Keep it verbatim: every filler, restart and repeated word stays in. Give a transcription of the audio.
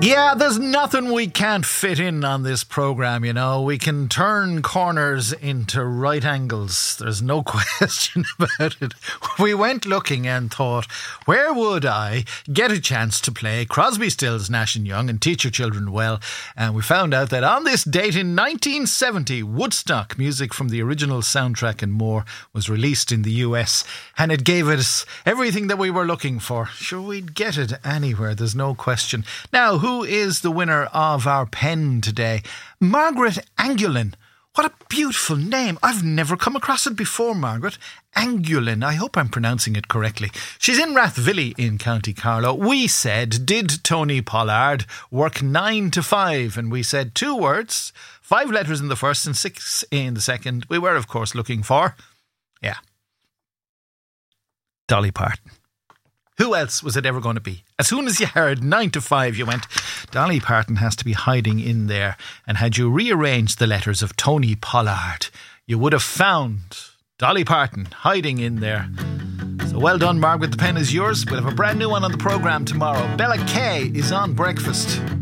Yeah, there's nothing we can't fit in on this programme, you know. We can turn corners into right angles. There's no question about it. We went looking and thought, where would I get a chance to play Crosby, Stills, Nash and Young and teach your children well? And we found out that on this date in nineteen seventy, Woodstock, music from the original soundtrack and more, was released in the U S. And it gave us everything that we were looking for. Sure, we'd get it anywhere, there's no question. Now, who Who is the winner of our pen today? Margaret Angulin. What a beautiful name. I've never come across it before, Margaret. Angulin. I hope I'm pronouncing it correctly. She's in Rathvilly in County Carlow. We said, did Tony Pollard work nine to five? And we said two words, five letters in the first and six in the second. We were, of course, looking for, yeah, Dolly Parton. Who else was it ever going to be? As soon as you heard nine to five, you went, Dolly Parton has to be hiding in there. And had you rearranged the letters of Tony Pollard, you would have found Dolly Parton hiding in there. So well done, Margaret. The pen is yours. We'll have a brand new one on the programme tomorrow. Bella Kay is on breakfast.